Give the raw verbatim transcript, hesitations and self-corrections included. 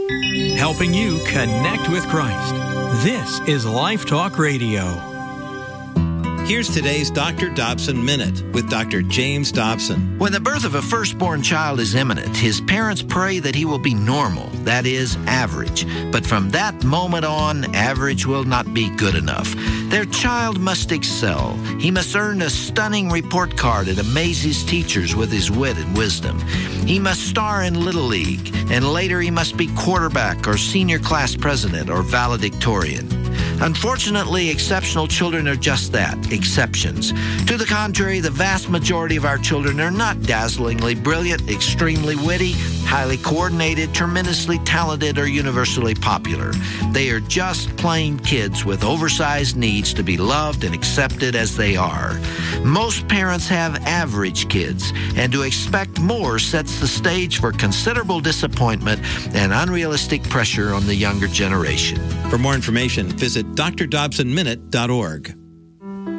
helping you connect with Christ. This is Life Talk Radio. Here's today's Doctor Dobson Minute with Doctor James Dobson. When the birth of a firstborn child is imminent, his parents pray that he will be normal, that is, average. But from that moment on, average will not be good enough. Their child must excel. He must earn a stunning report card and amaze his teachers with his wit and wisdom. He must star in Little League, and later he must be quarterback or senior class president or valedictorian. Unfortunately, exceptional children are just that, exceptions. To the contrary, the vast majority of our children are not dazzlingly brilliant, extremely witty, highly coordinated, tremendously talented, or universally popular. They are just plain kids with oversized needs to be loved and accepted as they are. Most parents have average kids, and to expect more sets the stage for considerable disappointment and unrealistic pressure on the younger generation. For more information, visit d r dobson minute dot org.